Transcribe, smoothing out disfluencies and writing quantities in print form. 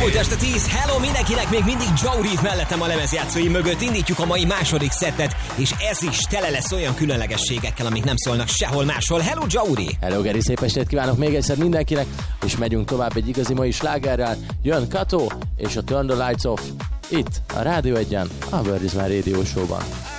Elmúlt este 10, hello mindenkinek, még mindig Joe Reed mellettem a lemezjátszóim mögött. Indítjuk a mai második szettet, és ez is tele lesz olyan különlegességekkel, amik nem szólnak sehol máshol. Hello, Joe Reed! Hello, Geri, szép estét kívánok még egyszer mindenkinek, és megyünk tovább egy igazi mai slágerrel. Jön Kato és a Turn the Lights Off itt a Rádió 1-en, a Bird is My Radio Show-ban.